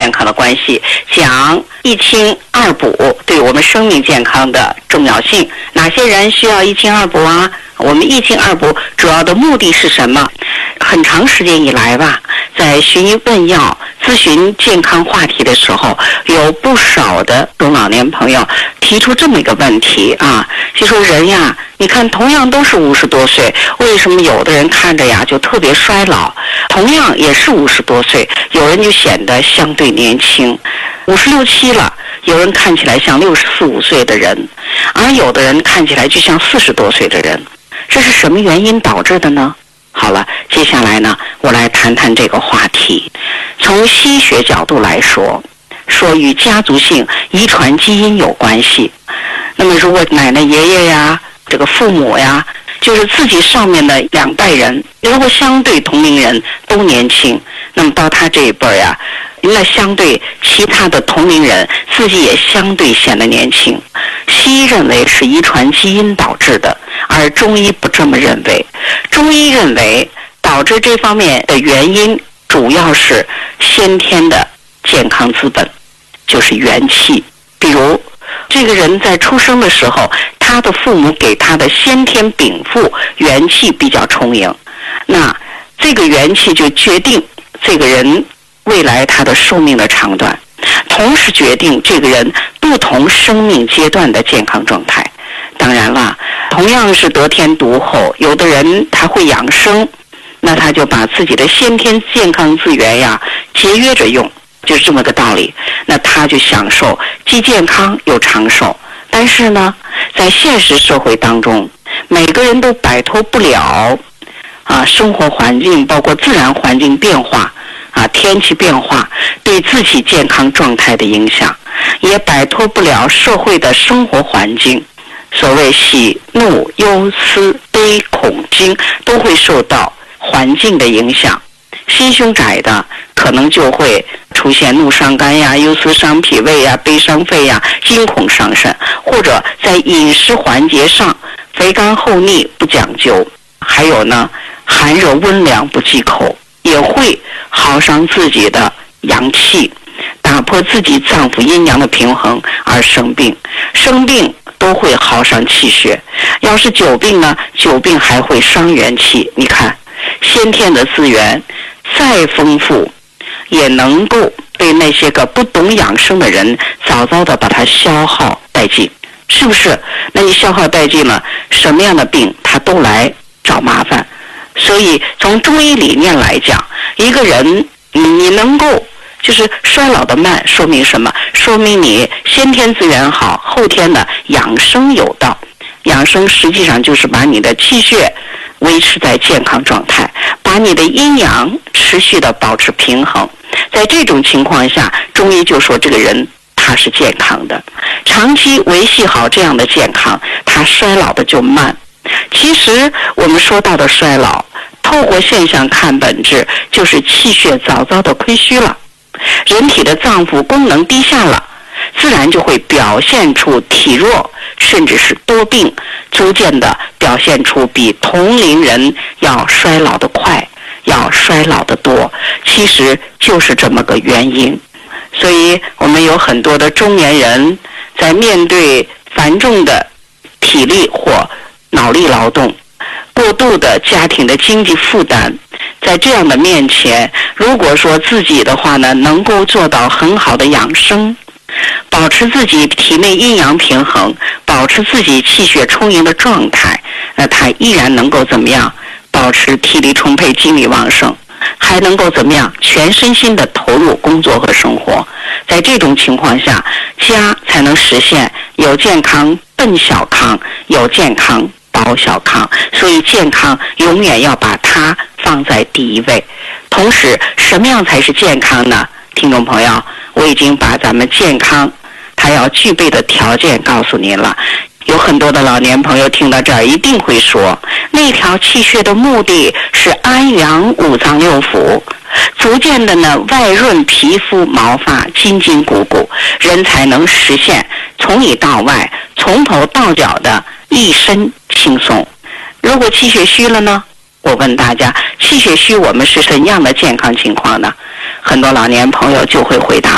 健康的关系，讲一清二补对我们生命健康的重要性。哪些人需要一清二补啊？我们一清二补主要的目的是什么？很长时间以来吧，在寻医问药咨询健康话题的时候，有不少的中老年朋友提出这么一个问题啊，就说人呀，你看同样都是50多岁，为什么有的人看着呀就特别衰老？同样也是50多岁，有人就显得相对年轻，56、7了，有人看起来像64、5岁的人，而有的人看起来就像40多岁的人，这是什么原因导致的呢？好了，接下来呢，我来谈谈这个话题。从西医学角度来说，与家族性遗传基因有关系。那么如果奶奶爷爷呀，这个父母呀，就是自己上面的2代人，如果相对同龄人都年轻，那么到他这一辈呀，那相对其他的同龄人自己也相对显得年轻。西医认为是遗传基因导致的，而中医不这么认为。中医认为导致这方面的原因主要是先天的健康资本，就是元气。比如这个人在出生的时候，他的父母给他的先天禀赋元气比较充盈，那这个元气就决定这个人未来他的寿命的长短，同时决定这个人不同生命阶段的健康状态。当然了，同样是得天独厚，有的人他会养生，那他就把自己的先天健康资源呀节约着用，就是这么个道理。那他就享受既健康又长寿。但是呢，在现实社会当中，每个人都摆脱不了生活环境包括自然环境变化天气变化对自己健康状态的影响，也摆脱不了社会的生活环境。所谓喜怒忧思悲恐惊都会受到环境的影响，心胸窄的可能就会出现怒伤肝呀、忧思伤脾胃呀、悲伤肺呀、惊恐伤肾，或者在饮食环节上肥甘厚腻不讲究，还有呢寒热温凉不忌口，也会耗伤自己的阳气，打破自己脏腑阴阳的平衡而生病。生病都会耗伤气血，要是久病呢，久病还会伤元气。你看先天的资源再丰富，也能够被那些个不懂养生的人早早的把它消耗殆尽，是不是？那你消耗殆尽了，什么样的病他都来找麻烦。所以从中医理念来讲，一个人你能够就是衰老的慢，说明什么？说明你先天资源好，后天的养生有道。养生实际上就是把你的气血维持在健康状态，把你的阴阳持续的保持平衡。在这种情况下，中医就说这个人他是健康的，长期维系好这样的健康，他衰老的就慢。其实我们说到的衰老，透过现象看本质，就是气血早早的亏虚了，人体的脏腑功能低下了，自然就会表现出体弱，甚至是多病，逐渐的表现出比同龄人要衰老的快，要衰老的多。其实就是这么个原因。所以我们有很多的中年人在面对繁重的体力或脑力劳动，过度的家庭的经济负担，在这样的面前，如果说自己的话呢，能够做到很好的养生，保持自己体内阴阳平衡，保持自己气血充盈的状态，那他依然能够怎么样？保持体力充沛，精力旺盛，还能够怎么样？全身心的投入工作和生活。在这种情况下，家才能实现有健康奔小康，有健康保小康。所以健康永远要把它放在第一位。同时，什么样才是健康呢？听众朋友，我已经把咱们健康它要具备的条件告诉您了。有很多的老年朋友听到这儿一定会说，那条气血的目的是安养五脏六腑，逐渐的呢外润皮肤毛发筋筋骨骨，人才能实现从里到外从头到脚的一身轻松。如果气血虚了呢，我问大家，气血虚我们是怎样的健康情况呢？很多老年朋友就会回答